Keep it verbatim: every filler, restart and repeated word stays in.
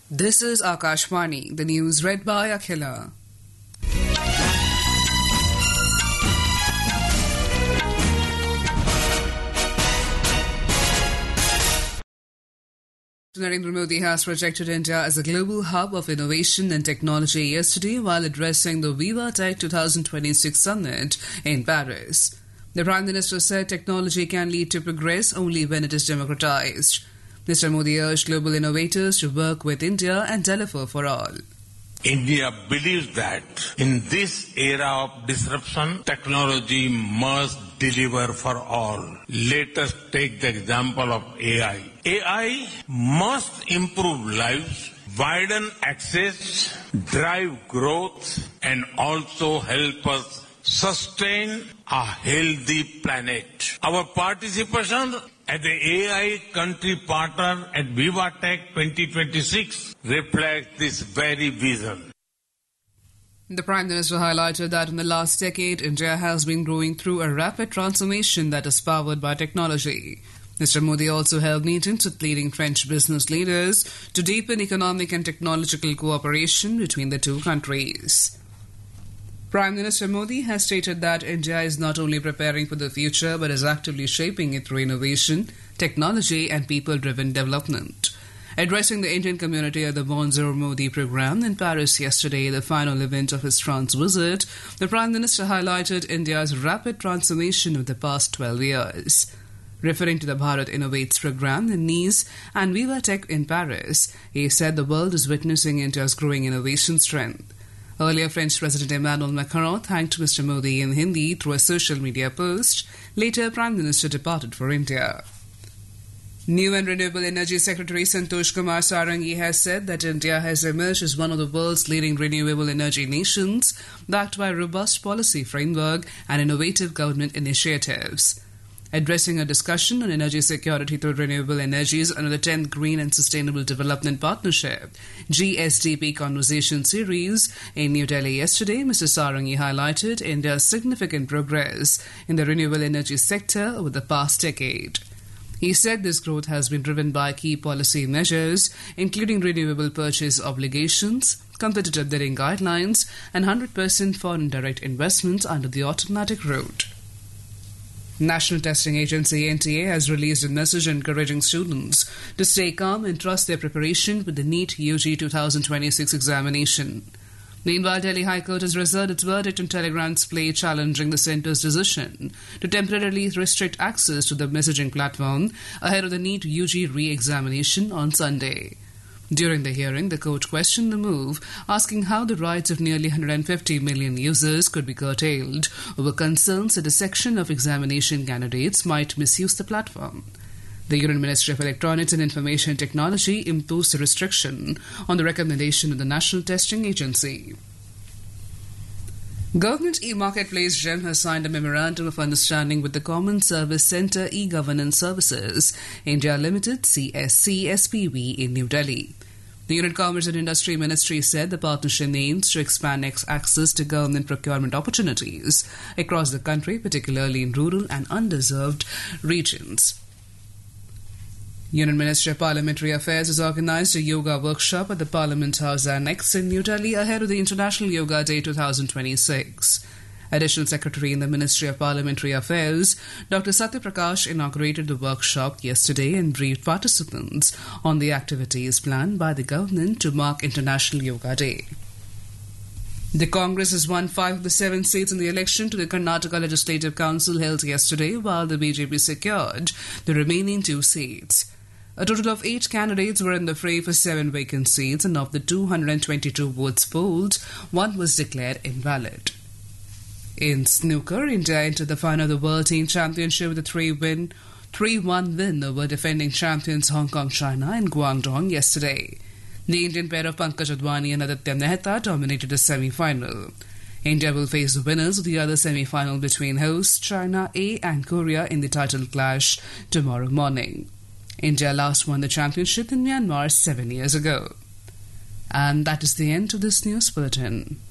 This is Akashvani, the news read by Akhila. Narendra Modi has projected India as a global hub of innovation and technology yesterday while addressing the Viva Tech twenty twenty-six summit in Paris. The Prime Minister said technology can lead to progress only when it is democratized. Mister Modi urged global innovators to work with India and deliver for all. India believes that in this era of disruption, technology must deliver for all. Let us take the example of A I. A I must improve lives, widen access, drive growth, and also help us sustain a healthy planet. Our participation as the A I country partner at Viva Tech twenty twenty-six reflects this very vision. The Prime Minister highlighted that in the last decade, India has been growing through a rapid transformation that is powered by technology. Mister Modi also held meetings with leading French business leaders to deepen economic and technological cooperation between the two countries. Prime Minister Modi has stated that India is not only preparing for the future but is actively shaping it through innovation, technology and people-driven development. Addressing the Indian community at the Bonjour Modi program in Paris yesterday, the final event of his France visit, the Prime Minister highlighted India's rapid transformation of the past twelve years. Referring to the Bharat Innovates program in Nice and Viva Tech in Paris, he said the world is witnessing India's growing innovation strength. Earlier, French President Emmanuel Macron thanked Mister Modi in Hindi through a social media post. Later, Prime Minister departed for India. New and Renewable Energy Secretary Santosh Kumar Sarangi has said that India has emerged as one of the world's leading renewable energy nations, backed by a robust policy framework and innovative government initiatives. Addressing a discussion on energy security through renewable energies under the tenth Green and Sustainable Development Partnership G S D P Conversation Series in New Delhi yesterday, Mister Sarangi highlighted India's significant progress in the renewable energy sector over the past decade. He said this growth has been driven by key policy measures, including renewable purchase obligations, competitive bidding guidelines, and one hundred percent foreign direct investment under the automatic route. National Testing Agency N T A has released a message encouraging students to stay calm and trust their preparation with the NEET U G twenty twenty-six examination. Meanwhile, Delhi High Court has reserved its verdict on Telegram's play challenging the centre's decision to temporarily restrict access to the messaging platform ahead of the NEET U G re-examination on Sunday. During the hearing, the court questioned the move, asking how the rights of nearly one hundred fifty million users could be curtailed over concerns that a section of examination candidates might misuse the platform. The Union Ministry of Electronics and Information Technology imposed a restriction on the recommendation of the National Testing Agency. Government e-Marketplace GeM has signed a Memorandum of Understanding with the Common Service Centre E-Governance Services India Limited C S C S P V in New Delhi. The Union Commerce and Industry Ministry said the partnership aims to expand access to government procurement opportunities across the country, particularly in rural and underserved regions. Union Ministry of Parliamentary Affairs has organised a yoga workshop at the Parliament House Annex in New Delhi ahead of the International Yoga Day twenty twenty-six. Additional Secretary in the Ministry of Parliamentary Affairs, Doctor Satya Prakash, inaugurated the workshop yesterday and briefed participants on the activities planned by the government to mark International Yoga Day. The Congress has won five of the seven seats in the election to the Karnataka Legislative Council held yesterday, while the B J P secured the remaining two seats. A total of eight candidates were in the fray for seven vacant seats, and of the two hundred twenty-two votes polled, one was declared invalid. In snooker, India entered the final of the World Team Championship with a three win, three one win over defending champions Hong Kong China in Guangdong yesterday. The Indian pair of Pankaj Advani and Aditya Mehta dominated the semi-final. India will face the winners of the other semi-final between hosts China A and Korea in the title clash tomorrow morning. India last won the championship in Myanmar seven years ago. And that is the end of this news bulletin.